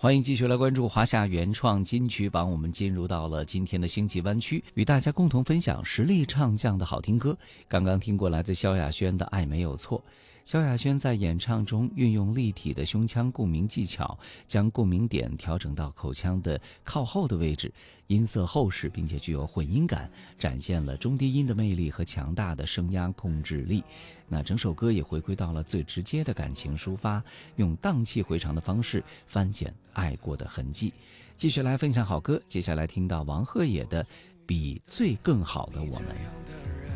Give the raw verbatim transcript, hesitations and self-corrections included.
欢迎继续来关注华夏原创金曲榜，我们进入到了今天的星际湾区，与大家共同分享实力唱将的好听歌。刚刚听过来自萧亚轩的《爱没有错》。萧亚轩在演唱中运用立体的胸腔共鸣技巧，将共鸣点调整到口腔的靠后的位置，音色厚实并且具有混音感，展现了中低音的魅力和强大的声压控制力。那整首歌也回归到了最直接的感情抒发，用荡气回肠的方式翻检爱过的痕迹。继续来分享好歌，接下来听到王鹤野的《比最更好的我们》。